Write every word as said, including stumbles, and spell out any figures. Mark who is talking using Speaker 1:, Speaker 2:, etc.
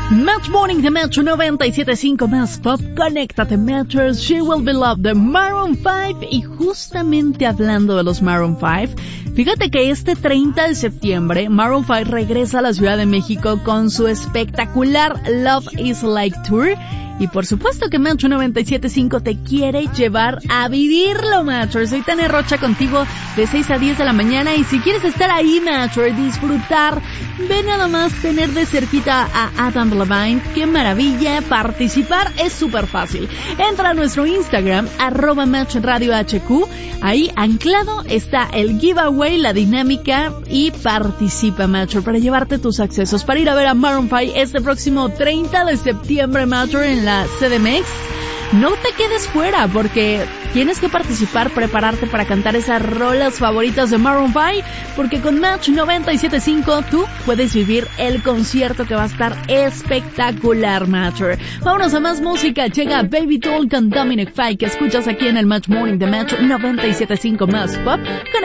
Speaker 1: Match Morning de Metro noventa y siete punto cinco más pop. Conéctate, Matchers. She Will Be Loved de Maroon five. Y justamente hablando de los Maroon five, fíjate que este treinta de septiembre Maroon five regresa a la Ciudad de México con su espectacular Love Is Like Tour. Y por supuesto que Metro noventa y siete punto cinco te quiere llevar a vivirlo, Matcher. Soy Tania Rocha contigo de seis a diez de la mañana. Y si quieres estar ahí, Matcher, disfrutar, ve nada más tener de cerquita a Adam Levine. ¡Qué maravilla! Participar es súper fácil. Entra a nuestro Instagram, arroba Match Radio H Q. Ahí anclado está el giveaway, la dinámica, y participa, Matcher, para llevarte tus accesos para ir a ver a Maroon five este próximo treinta de septiembre, Matcher, en la C D M X. No te quedes fuera, porque tienes que participar, prepararte para cantar esas rolas favoritas de Maroon five, porque con Match noventa y siete punto cinco tú puedes vivir el concierto que va a estar espectacular, Matcher. Vámonos a más música. Llega Baby Doll con Dominic Fike, que escuchas aquí en el Match Morning de Match noventa y siete punto cinco más pop. Con